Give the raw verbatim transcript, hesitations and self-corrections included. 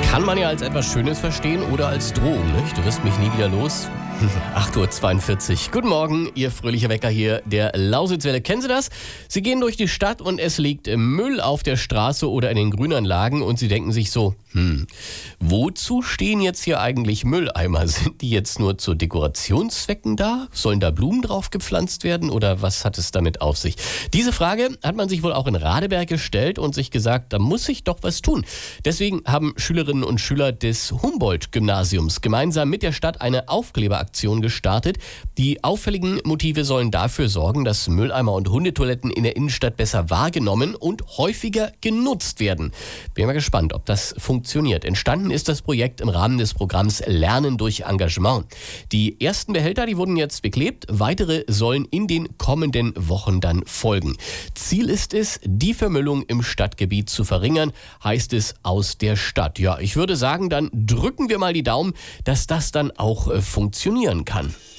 Kann man ja als etwas Schönes verstehen oder als Drohung, nicht? Du wirst mich nie wieder los. acht Uhr zweiundvierzig. Guten Morgen, Ihr fröhlicher Wecker hier, der Lausitzwelle. Kennen Sie das? Sie gehen durch die Stadt und es liegt Müll auf der Straße oder in den Grünanlagen und Sie denken sich so, hm, wozu stehen jetzt hier eigentlich Mülleimer? Sind die jetzt nur zu Dekorationszwecken da? Sollen da Blumen drauf gepflanzt werden oder was hat es damit auf sich? Diese Frage hat man sich wohl auch in Radeberg gestellt und sich gesagt, da muss sich doch was tun. Deswegen haben Schülerinnen und Schüler des Humboldt-Gymnasiums gemeinsam mit der Stadt eine Aufkleberaktion gestartet. Die auffälligen Motive sollen dafür sorgen, dass Mülleimer und Hundetoiletten in der Innenstadt besser wahrgenommen und häufiger genutzt werden. Bin mal gespannt, ob das funktioniert. Entstanden ist das Projekt im Rahmen des Programms Lernen durch Engagement. Die ersten Behälter, die wurden jetzt beklebt. Weitere sollen in den kommenden Wochen dann folgen. Ziel ist es, die Vermüllung im Stadtgebiet zu verringern, heißt es aus der Stadt. Ja, ich würde sagen, dann drücken wir mal die Daumen, dass das dann auch äh, funktionieren kann.